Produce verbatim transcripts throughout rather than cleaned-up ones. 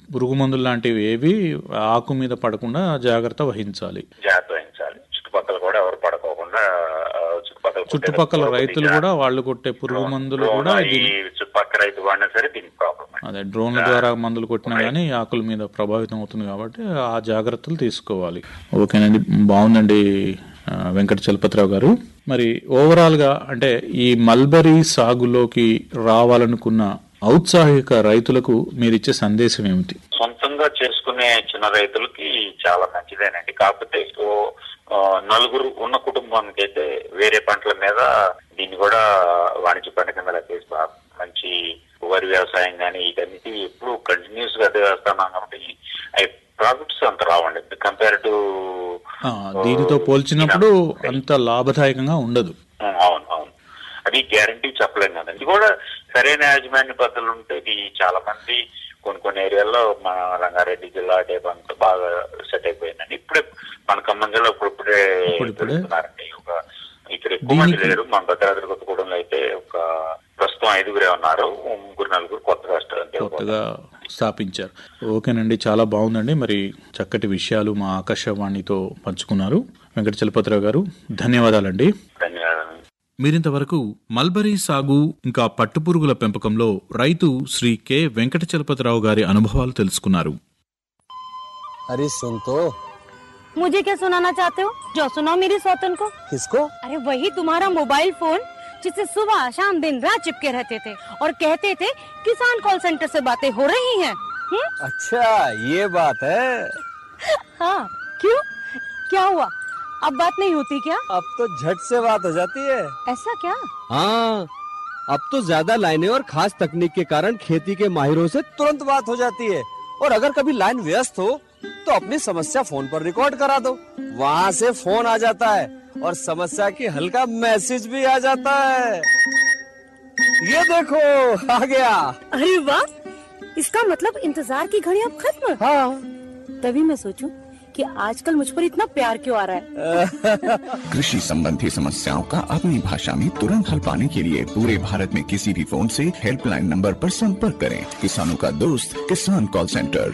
పురుగు మందులు లాంటివి ఏవి ఆకు మీద పడకుండా జాగ్రత్త వహించాలి. జాగ్రత్త వహించాలి. చుట్టుపక్కల కూడా ఎవరు పడుకోకుండా చుట్టుపక్కల చుట్టుపక్కల రైతులు కూడా వాళ్ళు కొట్టే పురుగు మందులు కూడా చుట్టుపక్కల రైతు వాడినా సరే దీనికి ప్రాబ్లం. అదే డ్రోన్ల ద్వారా మందులు కొట్టినా కానీ ఆకుల మీద ప్రభావితం అవుతుంది కాబట్టి ఆ జాగ్రత్తలు తీసుకోవాలి. ఓకేనండి, బాగుందండి వెంకట చలపతిరావు గారు. మరి ఓవరాల్ గా అంటే ఈ మల్బరీ సాగులోకి రావాలనుకున్న ఔత్సాహిక రైతులకు మీరిచ్చే సందేశం ఏమిటి? సొంతంగా చేసుకునే చిన్న రైతులకి చాలా మంచిదేనండి. కాకపోతే నలుగురు ఉన్న కుటుంబానికి అయితే వేరే పంటల మీద దీన్ని కూడా వాణిజ్య పంట కింద లెక్కేసి మంచి వరి వ్యవసాయం కానీ ఇవన్నీ ఎప్పుడు కంటిన్యూస్ గా అదే వేస్తున్నాం కాబట్టి అవి ప్రాఫిట్స్ అంత రావండి. కంపేర్ టు దీనితో పోల్చినప్పుడు అంత లాభదాయకంగా ఉండదు. అవును అవును అది గ్యారంటీ చెప్పలేం కదండి. ఇది కూడా సరైన యాజమాన్య పద్ధతులు ఉంటే ఇది చాలా మంది కొన్ని కొన్ని ఏరియాల్లో మన రంగారెడ్డి జిల్లా అంతా బాగా సెట్ అయిపోయిందండి. ఇప్పుడే మన ఖమ్మం జిల్లా ఇప్పుడిప్పుడే పెడుతున్నారండి. ఒక ఇక్కడ ఎక్కువ మంది లేరు. మన భద్రాద్రి కొత్తగూడెంలో అయితే ఒక ప్రస్తుతం ఐదుగురే ఉన్నారు, ముగ్గురు నలుగురు కొత్తగా కొత్తగా స్థాపించారు. ఓకేనండి, చాలా బాగుందండి. మరి చక్కటి విషయాలు మా ఆకాశవాణితో పంచుకున్నారు వెంకట చలపతిరావు గారు. ధన్యవాదాలండి. ధన్యవాదాలు. మీరింతవరకు మల్బరీ సాగు ఇంకా పట్టుపురుగుల పెంపకంలో రైతు శ్రీ కె వెంకట చలపతిరావు గారి అనుభవాలు తెలుసుకున్నారు. अरे सुन तो। मुझे क्या सुनाना चाहते हो? जो सुनाओ मेरी सौतन को। किसको? अरे वही तुम्हारा मोबाइल फोन जिससे सुबह शाम दिन रात चिपके रहते थे और कहते थे किसान कॉल सेंटर से बातें हो रही हैं। हुँ? अच्छा ये बात है। हाँ क्यों, क्या हुआ? अब बात नहीं होती क्या? अब तो झट से बात हो जाती है। ऐसा क्या? हाँ अब तो ज्यादा लाइनें और खास तकनीक के कारण खेती के माहिरों से तुरंत बात हो जाती है। और अगर कभी लाइन व्यस्त हो तो अपनी समस्या फोन पर रिकॉर्ड करा दो, वहाँ से फोन आ जाता है और समस्या की हल का मैसेज भी आ जाता है। ये देखो आ गया। अरे वाह, इसका मतलब इंतजार की घड़ी अब खत्म। हाँ तभी मैं सोचूं कि आजकल मुझ पर इतना प्यार क्यों आ रहा है। कृषि संबंधी समस्याओं का अपनी भाषा में तुरंत हल पाने के लिए पूरे भारत में किसी भी फोन से हेल्पलाइन नंबर पर संपर्क करें। किसानों का दोस्त किसान कॉल सेंटर.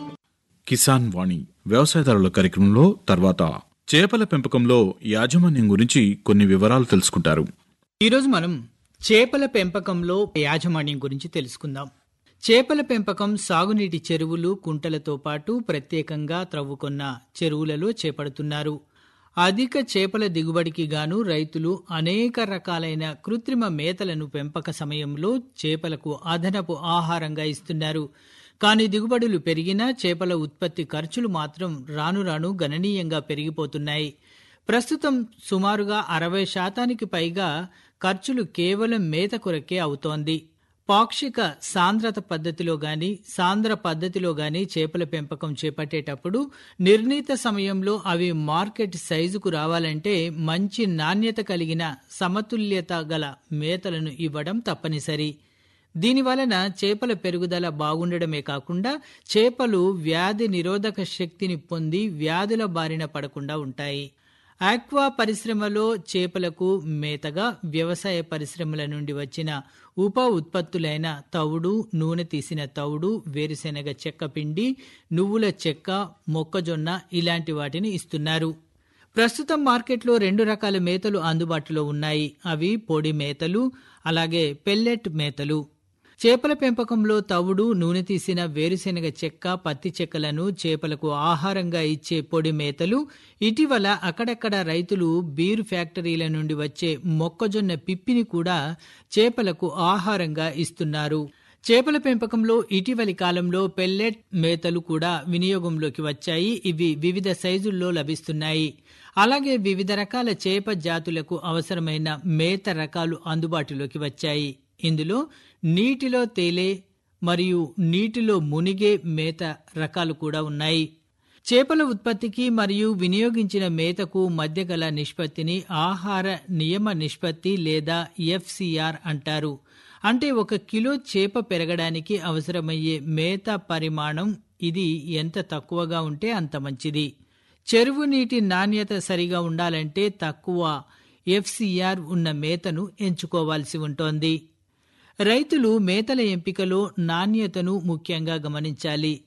కిసాన్ వాణి వ్యవసాయదారుల కార్యక్రమంలో తర్వాత చేపల పెంపకంలో యాజమాన్యం గురించి కొన్ని వివరాలు తెలుసుకుంటారు. ఈరోజు మనం చేపల పెంపకంలో యాజమాన్యం గురించి తెలుసుకుందాం. చేపల పెంపకం సాగునీటి చెరువులు, కుంటలతో పాటు ప్రత్యేకంగా త్రవ్వుకున్న చెరువులలో చేపడుతున్నారు. అధిక చేపల దిగుబడికి గాను రైతులు అనేక రకాలైన కృత్రిమ మేతలను పెంపక సమయంలో చేపలకు అదనపు ఆహారంగా ఇస్తున్నారు. కానీ దిగుబడులు పెరిగినా చేపల ఉత్పత్తి ఖర్చులు మాత్రం రాను రాను గణనీయంగా పెరిగిపోతున్నాయి. ప్రస్తుతం సుమారుగా అరవై శాతానికి పైగా ఖర్చులు కేవలం మేత కొరకే అవుతోంది. పాక్షిక సాంద్రత పద్ధతిలో గాని సాంద్ర పద్ధతిలో గాని చేపల పెంపకం చేపట్టేటప్పుడు నిర్ణీత సమయంలో అవి మార్కెట్ సైజుకు రావాలంటే మంచి నాణ్యత కలిగిన సమతుల్యత గల మేతలను ఇవ్వడం తప్పనిసరి. దీనివలన చేపల పెరుగుదల బాగుండడమే కాకుండా చేపలు వ్యాధి నిరోధక శక్తిని పొంది వ్యాధుల బారిన పడకుండా ఉంటాయి. ఆక్వా పరిశ్రమలో చేపలకు మేతగా వ్యవసాయ పరిశ్రమల నుండి వచ్చిన ఉప ఉత్పత్తులైన తవుడు, నూనె తీసిన తవుడు, వేరుశెనగ చెక్క పిండి, నువ్వుల చెక్క, మొక్కజొన్న ఇలాంటి వాటిని ఇస్తున్నారు. ప్రస్తుతం మార్కెట్లో రెండు రకాల మేతలు అందుబాటులో ఉన్నాయి. అవి పొడి మేతలు, అలాగే పెల్లెట్ మేతలు. చేపల పెంపకంలో తవుడు, నూనె తీసిన వేరుశెనగ చెక్క, పత్తి చెక్కలను చేపలకు ఆహారంగా ఇచ్చే పొడి మేతలు ఇటీవల అక్కడక్కడ రైతులు బీరు ఫ్యాక్టరీల నుండి వచ్చే మొక్కజొన్న పిప్పిని కూడా చేపలకు ఆహారంగా ఇస్తున్నారు. చేపల పెంపకంలో ఇటీవలి కాలంలో పెల్లెట్ మేతలు కూడా వినియోగంలోకి వచ్చాయి. ఇవి వివిధ సైజుల్లో లభిస్తున్నాయి. అలాగే వివిధ రకాల చేప జాతులకు అవసరమైన మేత రకాలు అందుబాటులోకి వచ్చాయి. ఇందులో నీటిలో తేలే మరియు నీటిలో మునిగే మేత రకాలు కూడా ఉన్నాయి. చేపల ఉత్పత్తికి మరియు వినియోగించిన మేతకు మధ్య గల నిష్పత్తిని ఆహార నియమ నిష్పత్తి లేదా ఎఫ్సిఆర్ అంటారు. అంటే ఒక కిలో చేప పెరగడానికి అవసరమయ్యే మేత పరిమాణం ఇది ఎంత తక్కువగా ఉంటే అంత మంచిది. చెరువు నీటి నాణ్యత సరిగా ఉండాలంటే తక్కువ ఎఫ్సిఆర్ ఉన్న మేతను ఎంచుకోవాల్సి ఉంటోంది. రైతులు మేతల ఎంపికలో నాణ్యతను ముఖ్యంగా గమనించాలి.